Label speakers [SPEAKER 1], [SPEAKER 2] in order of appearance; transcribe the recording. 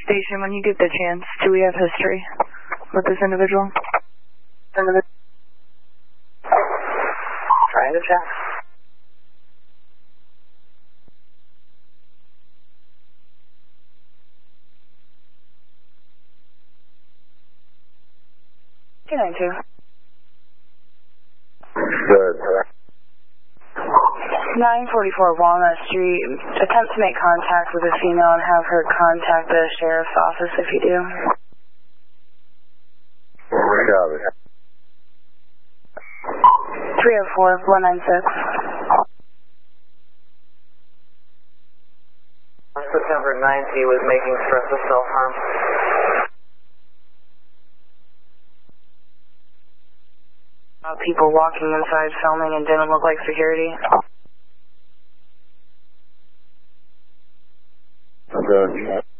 [SPEAKER 1] Station, when you get the chance, do we have history with this individual?
[SPEAKER 2] Trying to check.
[SPEAKER 1] Can I do?
[SPEAKER 2] Good.
[SPEAKER 1] 944 Walnut Street. Attempt to make contact with a female and have her contact the sheriff's office if you do.
[SPEAKER 2] Copy.
[SPEAKER 1] 304-196.
[SPEAKER 2] September 9th, he was making threats of self-harm.
[SPEAKER 1] People walking inside filming and didn't look like security.
[SPEAKER 2] Okay.